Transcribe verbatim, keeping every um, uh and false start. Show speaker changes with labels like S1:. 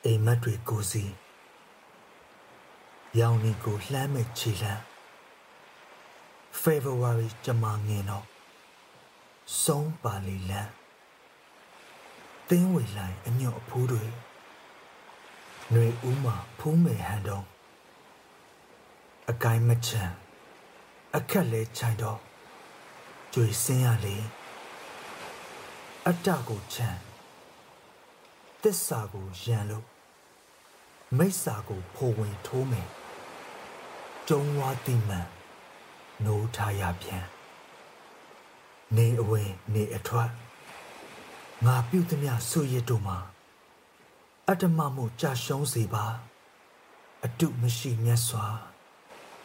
S1: အိမ်မက်တွေကိုစီရောင်နီကိုလှမ်းမဲ့ခြေလှမ်း February ကြမှာငင်တော့ဆုံးပါလီလန်းတင်းဝေလိုင်းအညွတ်အဖိုးတွေຫນွေဦးမှာဖူးမယ်ဟန်တော့အကိုင်းမချမ်းအခက်လဲချိုင်တော့ကြွေစင်းရလေအတ္တကိုချမ်းသစ္စာကိုရန်လို့မိစ္ဆာကိုဖိုးဝင်ထိုးမယ်ကျုံဝါတိမှန်နိုးထားရပြန်နေအဝင်နေအထွက်ငါပြုသမျှဆွရစ်တို့မှာအတ္တမမှုကြာရှုံးစေပါအတုမရှိမြတ်စွာ